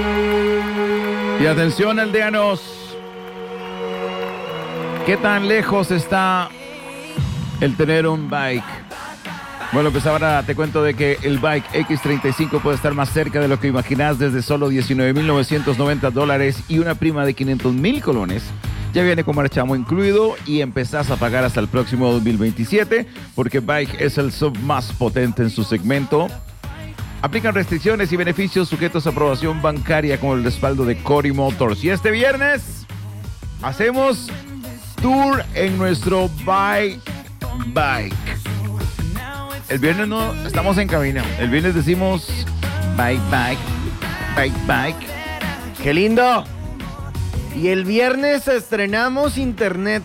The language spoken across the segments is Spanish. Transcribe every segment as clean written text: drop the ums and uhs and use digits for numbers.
Y atención, aldeanos. ¿Qué tan lejos está el tener un bike? Bueno, pues ahora te cuento de que el Bike X35 puede estar más cerca de lo que imaginas desde solo $19,990 y una prima de 500,000 colones. Ya viene con marchamo incluido y empezás a pagar hasta el próximo 2027 porque Bike es el sub más potente en su segmento. Aplican restricciones y beneficios sujetos a aprobación bancaria con el respaldo de Cori Motors. Y este viernes hacemos tour en nuestro Bike. El viernes no estamos en cabina. El viernes decimos bike. ¡Qué lindo! Y el viernes estrenamos internet.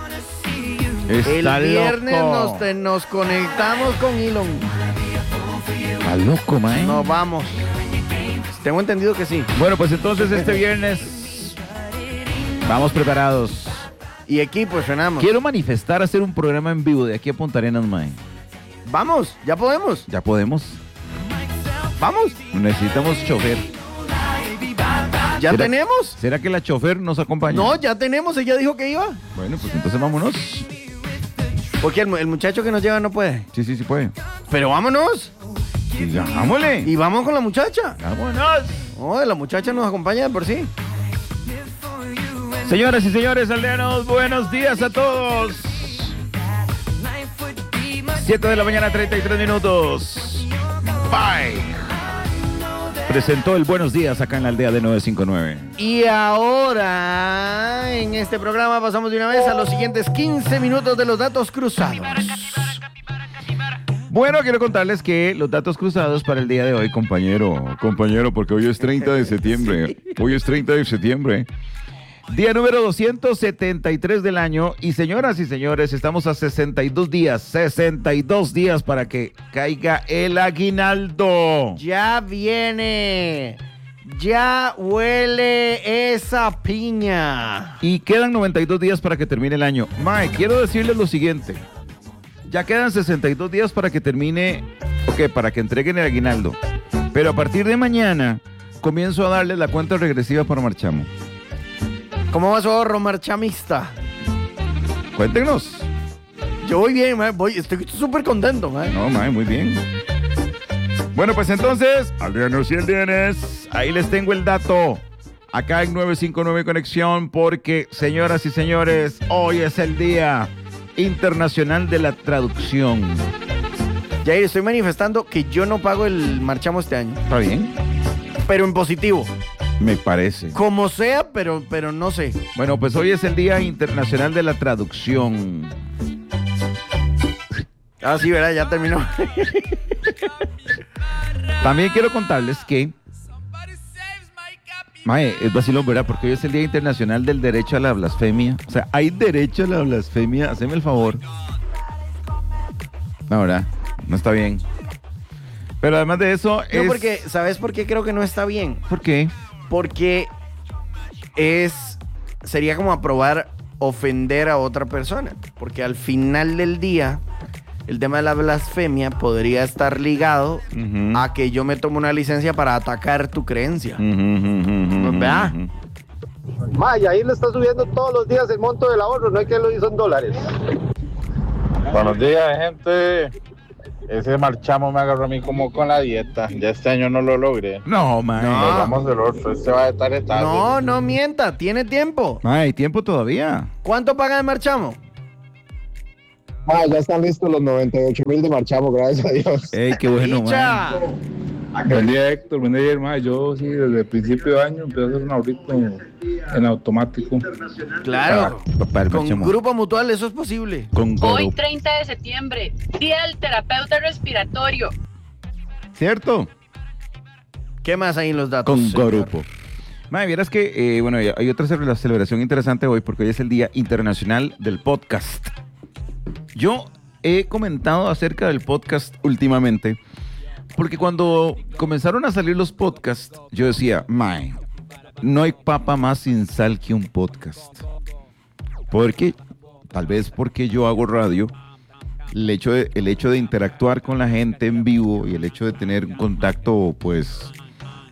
Está el viernes loco. nos conectamos con Elon. Está loco, man. Nos vamos. Tengo entendido que sí. Bueno, pues entonces este viernes vamos preparados. Y equipo, estrenamos. Quiero manifestar hacer un programa en vivo de aquí a Punta Arenas, man. Vamos, ya podemos. ¿Ya podemos? Vamos. Necesitamos chofer. ¿Ya ¿Será- tenemos? ¿Será que la chofer nos acompaña? No, ya tenemos. Ella dijo que iba. Bueno, pues entonces vámonos. Porque el muchacho que nos lleva no puede. Sí puede. Pero vámonos. Digámosle. Y vamos con la muchacha. Vámonos. Oh, la muchacha nos acompaña de por sí. Señoras y señores aldeanos, buenos días a todos. 7 de la mañana, 33 minutos. Bye. Presentó el Buenos Días acá en la aldea de 959. Y ahora, en este programa pasamos de una vez a los siguientes 15 minutos de los datos cruzados. Bueno, quiero contarles que los datos cruzados para el día de hoy, compañero, porque hoy es 30 de septiembre. Hoy es 30 de septiembre. Día número 273 del año. Y señoras y señores, estamos a 62 días para que caiga el aguinaldo. Ya viene. Ya huele esa piña. Y quedan 92 días para que termine el año. Mae, quiero decirles lo siguiente. Ya quedan 62 días para que termine, para que entreguen el aguinaldo. Pero a partir de mañana comienzo a darles la cuenta regresiva para Marchamo. ¿Cómo va su ahorro marchamista? Cuéntenos. Yo voy bien, man. Estoy súper contento, man. No, mae, muy bien. Bueno, pues entonces, aldeanos y aldeanas, ahí les tengo el dato. Acá en 959 Conexión, porque, señoras y señores, hoy es el Día Internacional de la Traducción. Jair, estoy manifestando que yo no pago el marchamo este año. ¿Está bien? Pero en positivo. Me parece. Como sea, pero no sé. Bueno, pues hoy es el Día Internacional de la Traducción. Ah, sí, ¿verdad? Ya terminó. También quiero contarles que... Mae, es vacilón, ¿verdad? Porque hoy es el Día Internacional del Derecho a la Blasfemia. O sea, hay derecho a la blasfemia. Haceme el favor. No, ¿verdad? No está bien. Pero además de eso No, porque, ¿sabes por qué creo que no está bien? ¿Por qué? Porque sería como aprobar ofender a otra persona. Porque al final del día, el tema de la blasfemia podría estar ligado a que yo me tomo una licencia para atacar tu creencia. ¿Verdad? Maya, ahí le está subiendo todos los días el monto del ahorro, no es que lo hizo en dólares. Buenos días, gente. Ese marchamo me agarró a mí como con la dieta. Ya este año no lo logré. No, mae. No. Nos vamos del otro. Este va a estar estable. No mienta, tiene tiempo. Mae, hay tiempo todavía. ¿Cuánto paga el marchamo? Maya, ya están listos los 98,000 de marchamo, gracias a Dios. Ey, qué bueno, Dicha. Buen día, Héctor. Buen día, hermano. Yo sí, desde el principio de año empecé a hacer un ahorrito en automático. Claro. Para el Con marchamo. Grupo Mutual eso es posible. Con Hoy, Gorup. 30 de septiembre, Día del Terapeuta Respiratorio. ¿Cierto? ¿Qué más hay en los datos? Con señor? Gorupo. Mae, vieras que, bueno, hay otra celebración interesante hoy porque hoy es el Día Internacional del Podcast. Yo he comentado acerca del podcast últimamente porque cuando comenzaron a salir los podcasts, yo decía, mae, no hay papa más sin sal que un podcast. Porque, tal vez porque yo hago radio, el hecho de interactuar con la gente en vivo y el hecho de tener un contacto, pues,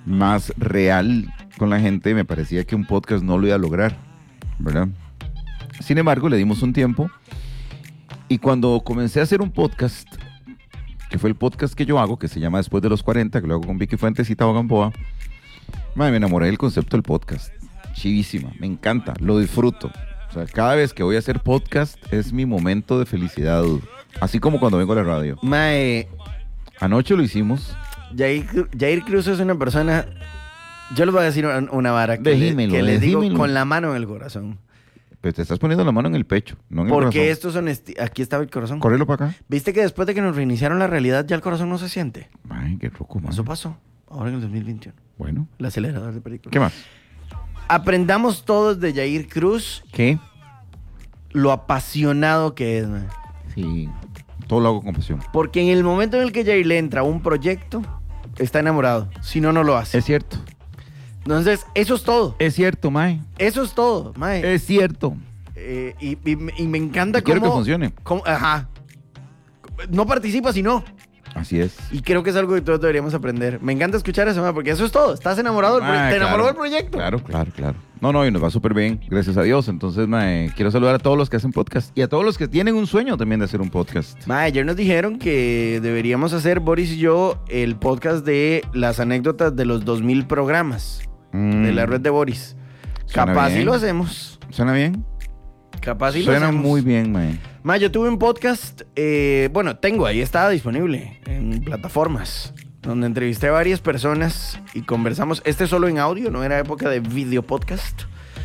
más real con la gente, me parecía que un podcast no lo iba a lograr, ¿verdad? Sin embargo, le dimos un tiempo y cuando comencé a hacer un podcast, que fue el podcast que yo hago, que se llama Después de los 40, que lo hago con Vicky Fuentes y Tavo Gamboa, me enamoré del concepto del podcast. Chivísima, me encanta, lo disfruto. O sea, cada vez que voy a hacer podcast es mi momento de felicidad, así como cuando vengo a la radio. Mae, Anoche lo hicimos. Jair Cruz es una persona. Yo les voy a decir una vara que les digo con la mano en el corazón. Pues te estás poniendo la mano en el pecho, no en el corazón. Porque esto es aquí estaba el corazón. Córrelo para acá. ¿Viste que después de que nos reiniciaron la realidad ya el corazón no se siente? Ay, qué loco, man. Eso pasó ahora en el 2021. Bueno. El acelerador de películas. ¿Qué más? Aprendamos todos de Jair Cruz ¿Qué? lo apasionado que es, man. Sí, todo lo hago con pasión. Porque en el momento en el que Jair le entra a un proyecto, está enamorado. Si no, no lo hace. Es cierto. Entonces, eso es todo. Es cierto, mae. Eso es todo, mae. Es cierto. Y me encanta Quiero que funcione. Ajá. No participa si no. Así es. Y creo que es algo que todos deberíamos aprender. Me encanta escuchar eso, mae, porque eso es todo. Estás enamorado del proyecto. Te enamoró del proyecto. Claro. No, y nos va súper bien, gracias a Dios. Entonces, mae, quiero saludar a todos los que hacen podcast y a todos los que tienen un sueño también de hacer un podcast. Mae, ayer nos dijeron que deberíamos hacer, Boris y yo, el podcast de las anécdotas de los 2000 programas de la red de Boris. Suena Capaz bien. si lo hacemos. ¿Suena bien? Capaz si lo Suena hacemos. muy bien, mae. Ma, yo tuve un podcast, tengo, ahí está disponible en plataformas, donde entrevisté a varias personas y conversamos. Este solo en audio, no era época de video podcast.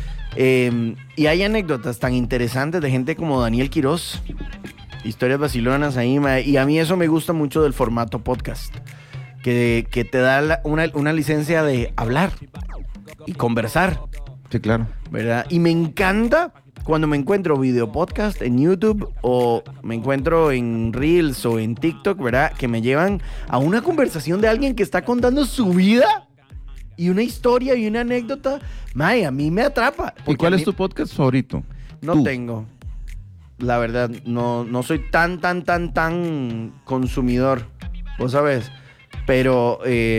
Y hay anécdotas tan interesantes de gente como Daniel Quiroz, historias vacilonas ahí, ma, y a mí eso me gusta mucho del formato podcast, que te da una licencia de hablar y conversar, Sí, claro. ¿verdad? Y me encanta cuando me encuentro video podcast en YouTube o me encuentro en Reels o en TikTok, ¿verdad? Que me llevan a una conversación de alguien que está contando su vida y una historia y una anécdota. Mae, a mí me atrapa. ¿Y Porque cuál a es mí tu podcast favorito? No Tú. tengo. La verdad, no soy tan consumidor. Vos sabés. Pero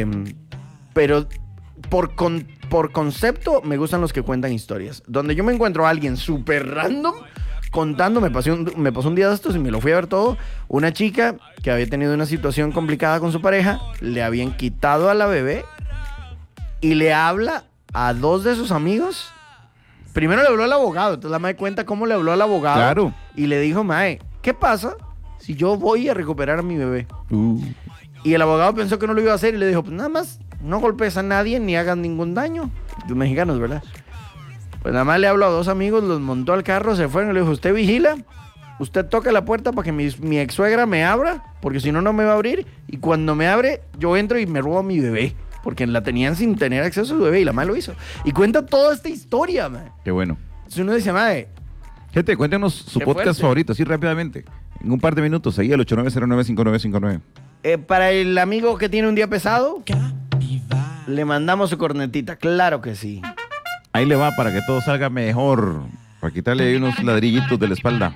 por concepto, me gustan los que cuentan historias. Donde yo me encuentro a alguien súper random contando, me pasó un día de estos y me lo fui a ver todo. Una chica que había tenido una situación complicada con su pareja, le habían quitado a la bebé y le habla a dos de sus amigos. Primero le habló al abogado, entonces la mae cuenta cómo le habló al abogado. Claro. Y le dijo, mae, ¿qué pasa si yo voy a recuperar a mi bebé? Y el abogado pensó que no lo iba a hacer y le dijo, pues nada más, no golpes a nadie ni hagan ningún daño. Los mexicanos, ¿verdad? Pues nada más le habló a dos amigos, los montó al carro, se fueron y le dijo, usted vigila, usted toca la puerta para que mi ex suegra me abra, porque si no, no me va a abrir. Y cuando me abre, yo entro y me robo a mi bebé, porque la tenían sin tener acceso a su bebé y la madre lo hizo. Y cuenta toda esta historia, man. Qué bueno. Entonces uno dice, madre, Gente, cuéntenos su Qué podcast fuerte. favorito, así rápidamente. En un par de minutos, ahí al 8909-5959. para el amigo que tiene un día pesado, le mandamos su cornetita, claro que sí. Ahí le va para que todo salga mejor. Para quitarle ahí unos ladrillitos de la espalda.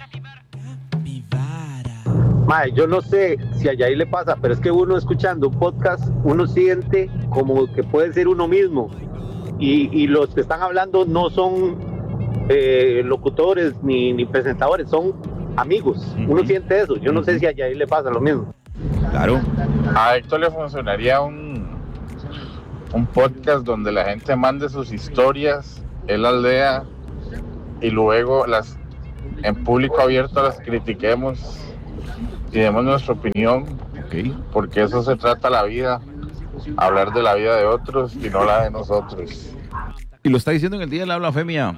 Mae, yo no sé si a Yair le pasa, pero es que uno escuchando un podcast, uno siente como que puede ser uno mismo. Y los que están hablando no son locutores ni presentadores, son amigos. Uno siente eso. Yo no sé si a Yair le pasa lo mismo. Claro. A Héctor le funcionaría un podcast donde la gente mande sus historias, él las lea y luego las en público abierto las critiquemos y demos nuestra opinión, Ok. porque eso se trata la vida, hablar de la vida de otros y no la de nosotros. Y lo está diciendo en el Día del Habla Femia.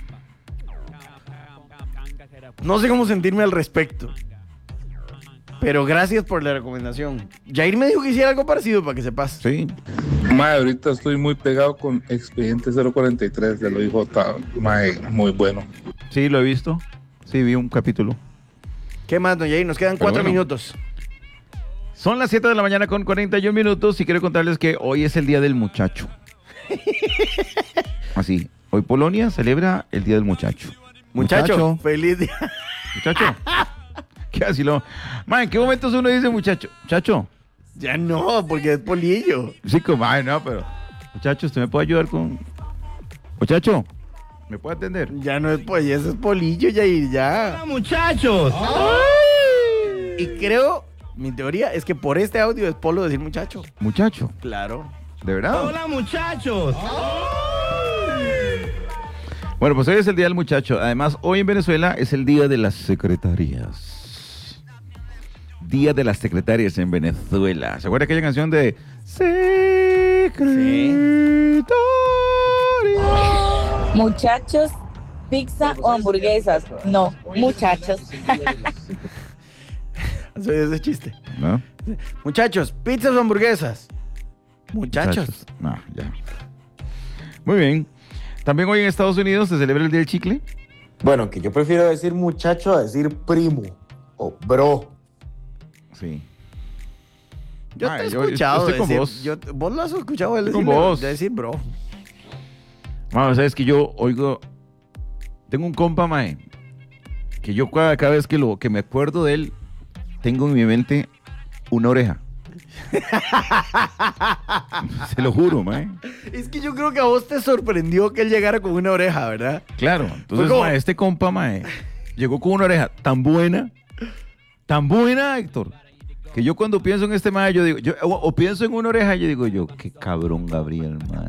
No sé cómo sentirme al respecto, pero gracias por la recomendación. Jair me dijo que hiciera algo parecido para que sepas. Sí. Mae, ahorita estoy muy pegado con Expediente 043 de lo IJ. Mae, muy bueno. Sí, lo he visto. Sí, vi un capítulo. ¿Qué más, don Jair? Nos quedan Pero 4 bueno. minutos. Son las 7 de la mañana con 41 minutos y quiero contarles que hoy es el Día del Muchacho. Así, hoy Polonia celebra el Día del Muchacho. Muchacho, feliz día. Muchacho. ¿Qué así lo? Man, ¿en qué momentos uno dice muchacho? Muchacho. Ya no, porque es polillo. Sí, como, ay, no, pero. Muchacho, ¿usted me puede ayudar con...? Muchacho, ¿me puede atender? Ya no es pues, ese es Polillo, Yair, ya. Hola, muchachos. Y creo, mi teoría es que por este audio es Polo decir muchacho. Muchacho, Claro. ¿de verdad? Hola, muchachos. Bueno, pues hoy es el Día del Muchacho. Además, hoy en Venezuela es el Día de las Secretarias. Día de las Secretarias en Venezuela. ¿Se acuerda aquella canción de Secretarias? Muchachos, pizza o hamburguesas. No, muchachos. Soy ese chiste. ¿No? Muchachos, pizzas o hamburguesas. Muchachos. No, ya. Muy bien. También hoy en Estados Unidos se celebra el Día del Chicle. Bueno, que yo prefiero decir muchacho a decir primo o bro. Sí. Yo te he yo escuchado estoy con decir, vos. vos lo has escuchado Estoy con decirle- vos. decir bro. Vamos, sabes que yo oigo. Tengo un compa, mae, que yo cada vez que me acuerdo de él, tengo en mi mente una oreja. Se lo juro, mae. Es que yo creo que a vos te sorprendió que él llegara con una oreja, ¿verdad? Claro. Entonces, como- mae, este compa, mae, llegó con una oreja tan buena, Héctor, que yo cuando pienso en este mae, yo digo, o pienso en una oreja, yo digo yo, qué cabrón Gabriel, mae.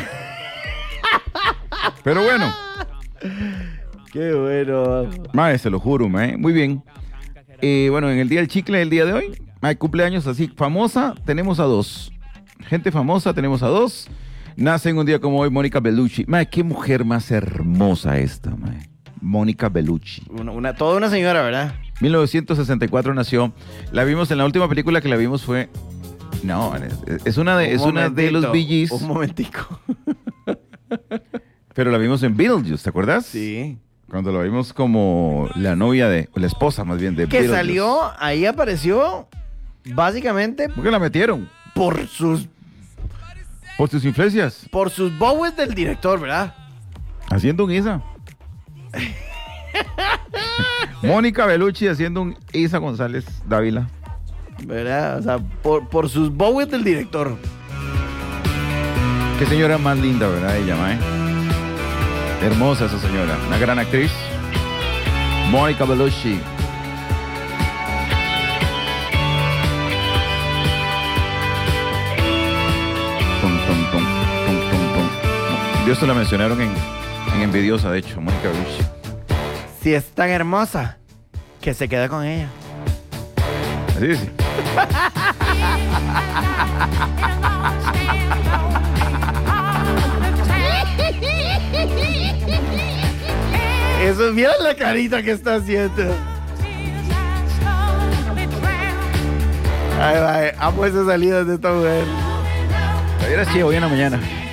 Pero bueno, Qué bueno. mae, se lo juro, mae. Muy bien. Bueno, en el Día del Chicle, el día de hoy, hay cumpleaños así famosa, tenemos a dos. Gente famosa, tenemos a dos. Nace en un día como hoy Mónica Bellucci. Mae, qué mujer más hermosa esta, mae. Mónica Bellucci. Toda una señora, ¿verdad? 1964 nació. La vimos en la última película que la vimos fue... No, es una de los Bee Gees, Un momentico. pero la vimos en Beetlejuice, ¿te acuerdas? Sí. Cuando la vimos como la novia o la esposa más bien de Que Beetlejuice. salió, ahí apareció básicamente ¿Por qué la metieron? por sus influencias. bowes del director, ¿verdad? Haciendo un Isa. Mónica Bellucci haciendo un Isa González Dávila. ¿Verdad? O sea, por sus bowes del director. Qué señora más linda, ¿verdad? Ella, mae. Hermosa esa señora. Una gran actriz. Mónica Bellucci. Dios se la mencionaron en Envidiosa, de hecho, Mónica Bellucci. Si es tan hermosa, que se quede con ella. Así dice. Eso, mira la carita que está haciendo. Ay, amo esas salidas de esta mujer. Ayer es chido, hoy en la mañana.